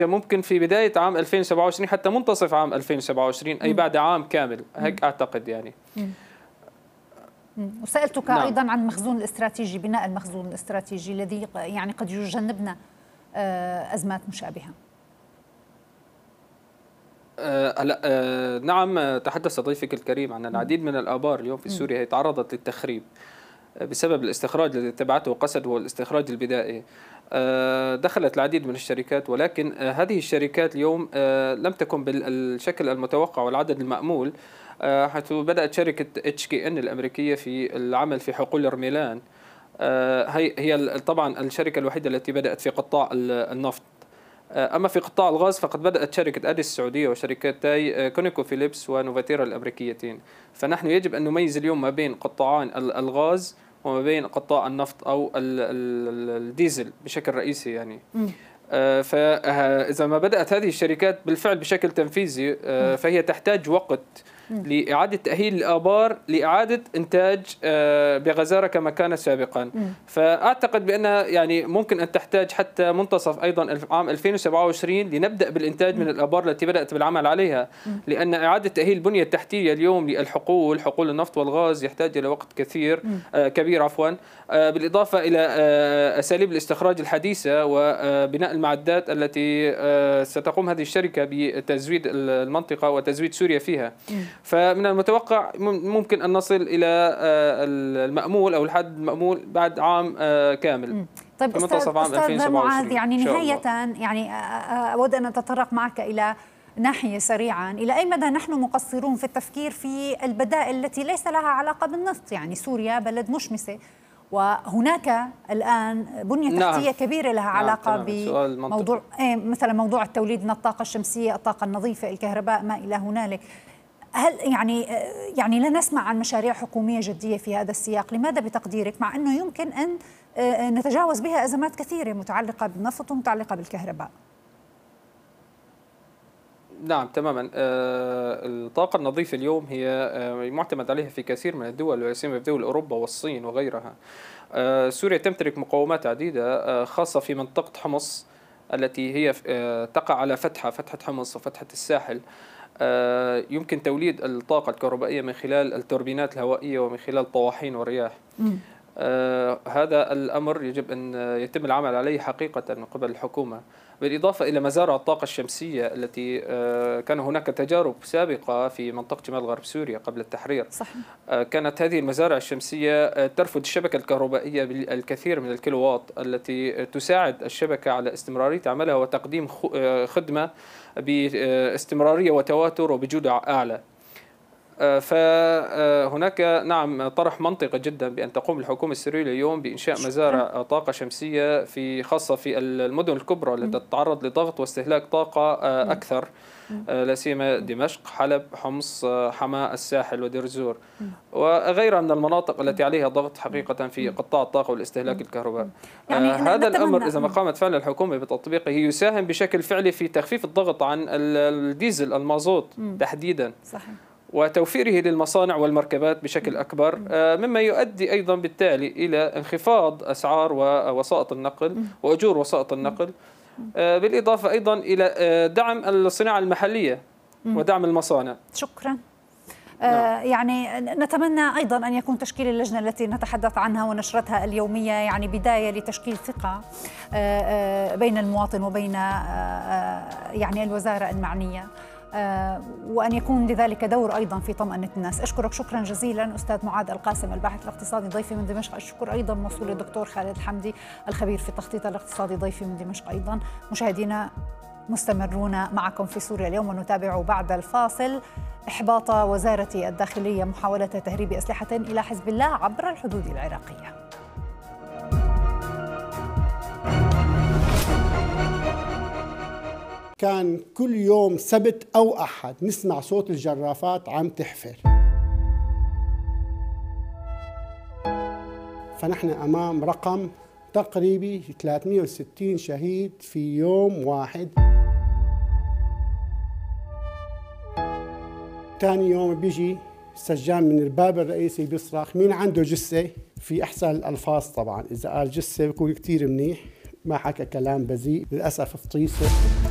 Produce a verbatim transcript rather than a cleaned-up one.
ممكن في بداية عام ألفين وسبعة وعشرين حتى منتصف عام ألفين وسبعة وعشرين، أي بعد عام كامل، هيك أعتقد يعني. وسألتك نعم. أيضا عن المخزون الاستراتيجي، بناء المخزون الاستراتيجي الذي يعني قد يجنبنا أزمات مشابهة. آه لا آه نعم، تحدث ضيفك الكريم عن العديد من الآبار اليوم في سوريا هي تعرضت للتخريب بسبب الاستخراج الذي تبعته قسد، هو الاستخراج البدائي. دخلت العديد من الشركات، ولكن هذه الشركات اليوم لم تكن بالشكل المتوقع والعدد المأمول، حيث بدأت شركة اتش كي ان الأمريكية في العمل في حقول رميلان. هي هي طبعا الشركة الوحيدة التي بدأت في قطاع النفط. أما في قطاع الغاز فقد بدأت شركة أديس السعودية وشركتي كونيكو فيليبس ونوفاتيرا الأمريكيتين. فنحن يجب أن نميز اليوم ما بين قطاعان الغاز وما بين قطاع النفط أو الديزل بشكل رئيسي يعني. فإذا ما بدأت هذه الشركات بالفعل بشكل تنفيذي فهي تحتاج وقت لإعادة تأهيل الآبار لإعادة إنتاج بغزارة كما كان سابقا. فأعتقد بأن يعني ممكن أن تحتاج حتى منتصف أيضا عام ألفين وسبعة وعشرين لنبدأ بالإنتاج من الآبار التي بدأت بالعمل عليها، لأن إعادة تأهيل البنية التحتية اليوم للحقول، حقول النفط والغاز، يحتاج إلى وقت كثير كبير عفوا، بالإضافة إلى أساليب الاستخراج الحديثة وبناء المعدات التي ستقوم هذه الشركة بتزويد المنطقة وتزويد سوريا فيها. فمن المتوقع ممكن أن نصل إلى المأمول أو الحد المأمول بعد عام كامل. طيب أستاذ, أستاذ معاذ، يعني نهاية يعني أود أن أتطرق معك إلى ناحية سريعا، إلى أي مدى نحن مقصرون في التفكير في البدائل التي ليس لها علاقة بالنفط؟ يعني سوريا بلد مشمسة، وهناك الآن بنية تحتية نعم. كبيرة لها علاقة نعم. بموضوع إيه مثلا موضوع التوليد من الطاقة الشمسية، الطاقة النظيفة، الكهرباء، ما إلى هنالك. هل يعني يعني لا نسمع عن مشاريع حكومية جدية في هذا السياق؟ لماذا بتقديرك مع أنه يمكن أن نتجاوز بها أزمات كثيرة متعلقة بالنفط ومتعلقة بالكهرباء؟ نعم تماما. الطاقة النظيفة اليوم هي معتمد عليها في كثير من الدول، ولا سيما في دول أوروبا والصين وغيرها. سوريا تمتلك مقومات عديدة خاصة في منطقة حمص التي هي تقع على فتحة فتحة حمص وفتحة الساحل. يمكن توليد الطاقة الكهربائية من خلال التوربينات الهوائية ومن خلال طواحين والرياح. آه هذا الأمر يجب أن يتم العمل عليه حقيقة من قبل الحكومة، بالإضافة إلى مزارع الطاقة الشمسية التي آه كان هناك تجارب سابقة في منطقة شمال غرب سوريا قبل التحرير. صحيح. آه كانت هذه المزارع الشمسية آه ترفض الشبكة الكهربائية بالكثير من الكيلووات التي تساعد الشبكة على استمرارية عملها وتقديم خدمة باستمرارية وتواتر وبجودة أعلى. فهناك نعم طرح منطقي جدا بأن تقوم الحكومة السورية اليوم بإنشاء مزارع طاقة شمسية في خاصة في المدن الكبرى التي تتعرض لضغط واستهلاك طاقة أكثر، لا سيما دمشق، حلب، حمص، حماة، الساحل، ودير الزور وغيرها من المناطق التي عليها ضغط حقيقة في قطاع الطاقة والاستهلاك الكهرباء. يعني هذا الأمر إذا ما قامت فعلا الحكومة بتطبيقه يساهم بشكل فعلي في تخفيف الضغط عن الديزل المازوت تحديدا. صحيح. وتوفيره للمصانع والمركبات بشكل أكبر، مما يؤدي أيضا بالتالي إلى انخفاض أسعار ووسائط النقل وأجور وسائط النقل، بالإضافة أيضا إلى دعم الصناعة المحلية ودعم المصانع. شكرا. آه يعني نتمنى أيضا أن يكون تشكيل اللجنة التي نتحدث عنها ونشرتها اليومية يعني بداية لتشكيل ثقة آه آه بين المواطن وبين آه يعني الوزارة المعنية، آه وأن يكون لذلك دور أيضا في طمأنة الناس. أشكرك شكرا جزيلا أستاذ معاذ القاسم الباحث الاقتصادي ضيفي من دمشق. الشكر أيضا موصول للدكتور خالد الحمدي الخبير في التخطيط الاقتصادي ضيفي من دمشق أيضا. مشاهدينا مستمرون معكم في سوريا اليوم، ونتابع بعد الفاصل إحباط وزارة الداخلية محاولة تهريب أسلحة إلى حزب الله عبر الحدود العراقية. كان كل يوم سبت أو أحد نسمع صوت الجرافات عم تحفر، فنحن أمام رقم تقريبي ثلاثمئة وستين شهيد في يوم واحد. ثاني يوم بيجي السجان من الباب الرئيسي بيصرخ مين عنده جثة؟ في أحسن الألفاظ طبعا، إذا قال جثة بيكون كتير منيح، ما حكى كلام بذيء، للأسف فطيسة.